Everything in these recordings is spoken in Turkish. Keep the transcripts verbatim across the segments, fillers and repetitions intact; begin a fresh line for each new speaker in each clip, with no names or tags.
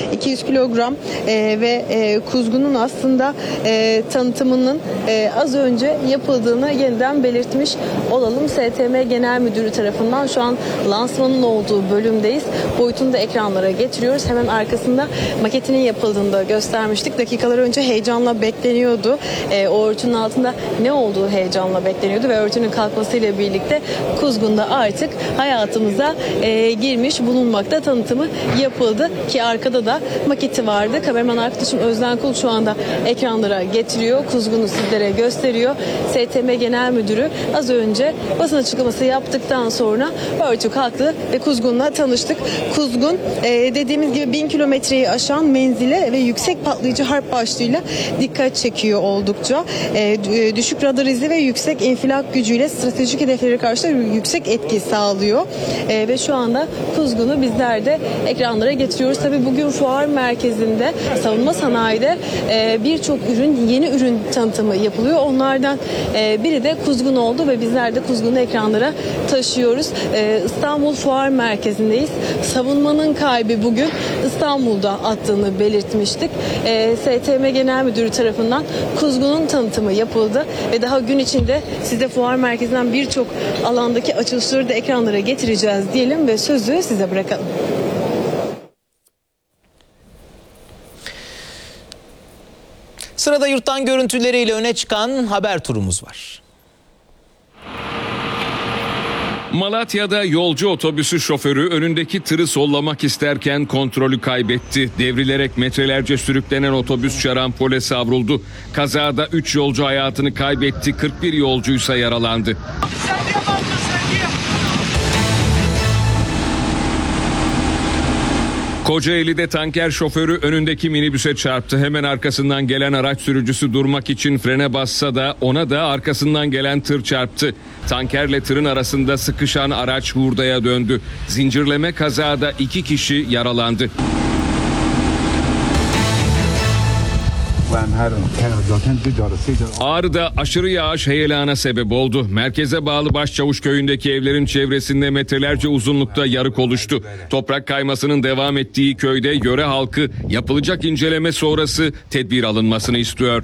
iki yüz kilogram e, ve e, kuzgunun aslında e, tanıtımının e, az önce yapıldığını yeniden belirtmiş olalım. S T M Genel Müdürü tarafından şu an lansmanın olduğu bölümdeyiz. Boyutunu da ekranlara getiriyoruz. Hemen arkasında maketinin yapıldığını da göstermiştik. Dakikalar önce heyecanla bekleniyordu. E, o örtünün altında ne olduğu heyecanla bekleniyordu ve örtünün kalkmasıyla birlikte kuzgun da artık hayatımıza e, girmiş bulunmakta. Tanıtımı yapıldı ki arkada da maketi vardı. Kameraman arkadaşım Özden Kul şu anda ekranlara getiriyor. Kuzgunu sizlere gösteriyor. S T M Genel Müdürü az önce basın açıklaması yaptıktan sonra örtü kalktı ve kuzgunla tanıştık. Kuzgun e, dediğimiz gibi bin kilometreyi aşan menzile ve yüksek patlayıcı harp başlığıyla dikkat çekiyor oldukça. E, düşük radar izi ve yüksek infilak gücüyle stratejik hedeflere karşı yüksek etki sağlıyor. E, ve şu anda kuzgunu bizler de ekranlara getiriyoruz. Tabii bugün fuar merkezinde, savunma sanayide e, birçok ürün, yeni ürün tanıtımı yapılıyor. Onlardan e, biri de kuzgun oldu ve bizler de kuzgunu ekranlara taşıyoruz. E, İstanbul Fuar Merkezi'ndeyiz. Savunmanın kalbi bugün İstanbul'da attığını belirtmiştik. E, S T M Genel Müdürü tarafından kuzgunun tanıtımı yapıldı ve daha gün içinde size fuar merkezinden birçok alandaki açılışları da ekranlara getireceğiz diyelim ve sözü size bırakalım.
Sırada yurttan görüntüleriyle öne çıkan haber turumuz var.
Malatya'da yolcu otobüsü şoförü önündeki tırı sollamak isterken kontrolü kaybetti. Devrilerek metrelerce sürüklenen otobüs şarampole savruldu. Kazada üç yolcu hayatını kaybetti, kırk bir yolcuysa yaralandı. Kocaeli'de tanker şoförü önündeki minibüse çarptı. Hemen arkasından gelen araç sürücüsü durmak için frene bassa da ona da arkasından gelen tır çarptı. Tankerle tırın arasında sıkışan araç hurdaya döndü. Zincirleme kazada iki kişi yaralandı. Ağrı'da aşırı yağış heyelana sebep oldu. Merkeze bağlı Başçavuş köyündeki evlerin çevresinde metrelerce uzunlukta yarık oluştu. Toprak kaymasının devam ettiği köyde yöre halkı yapılacak inceleme sonrası tedbir alınmasını istiyor.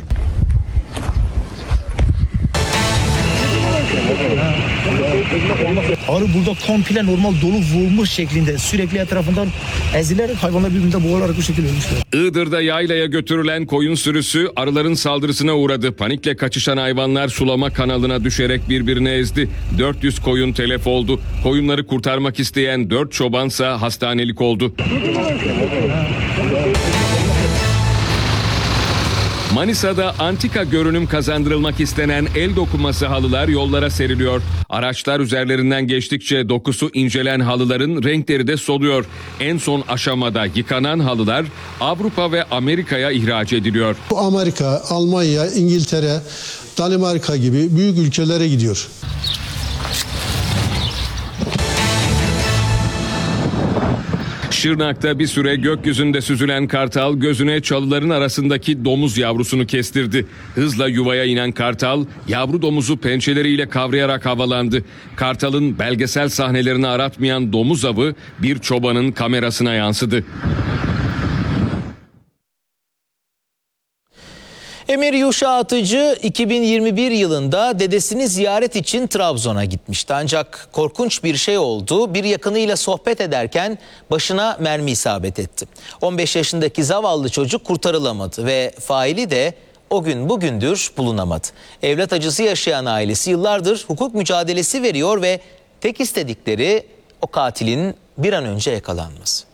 Arı burada komple normal dolu vurmuş şeklinde sürekli etrafından ezilerek hayvanlar birbirine boğularak bu şekilde ölmüşler.
Iğdır'da yaylaya götürülen koyun sürüsü arıların saldırısına uğradı. Panikle kaçışan hayvanlar sulama kanalına düşerek birbirine ezdi. dört yüz koyun telef oldu. Koyunları kurtarmak isteyen dört çobansa hastanelik oldu. Manisa'da antika görünüm kazandırılmak istenen el dokuması halılar yollara seriliyor. Araçlar üzerlerinden geçtikçe dokusu incelen halıların renkleri de soluyor. En son aşamada yıkanan halılar Avrupa ve Amerika'ya ihraç ediliyor.
Amerika, Almanya, İngiltere, Danimarka gibi büyük ülkelere gidiyor.
Şırnak'ta bir süre gökyüzünde süzülen kartal gözüne çalıların arasındaki domuz yavrusunu kestirdi. Hızla yuvaya inen kartal yavru domuzu pençeleriyle kavrayarak havalandı. Kartalın belgesel sahnelerini aratmayan domuz avı bir çobanın kamerasına yansıdı.
Emir Yuşa Atıcı iki bin yirmi bir yılında dedesini ziyaret için Trabzon'a gitmişti. Ancak korkunç bir şey oldu. Bir yakınıyla sohbet ederken başına mermi isabet etti. on beş yaşındaki zavallı çocuk kurtarılamadı ve faili de o gün bugündür bulunamadı. Evlat acısı yaşayan ailesi yıllardır hukuk mücadelesi veriyor ve tek istedikleri o katilin bir an önce yakalanması.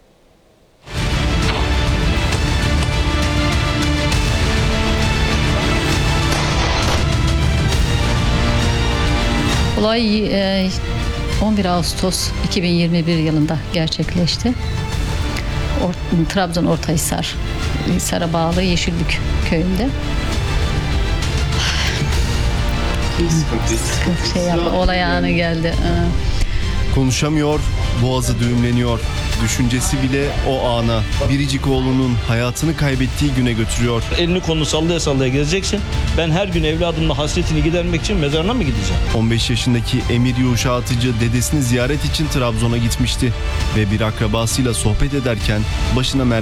Olay on bir Ağustos iki bin yirmi bir yılında gerçekleşti. Or Trabzon Ortahisar, Hisar'a bağlı Yeşilbük köyünde. Şey yaptı, olay anı geldi.
Konuşamıyor, boğazı düğümleniyor. Düşüncesi bile o ana, biricik oğlunun hayatını kaybettiği güne götürüyor.
Elini kolunu sallaya sallaya gezeceksin. Ben her gün evladımla hasretini gidermek için mezarına mı gideceğim?
on beş yaşındaki Emir Yuşa Atıcı dedesini ziyaret için Trabzon'a gitmişti ve bir akrabasıyla sohbet ederken başına mermi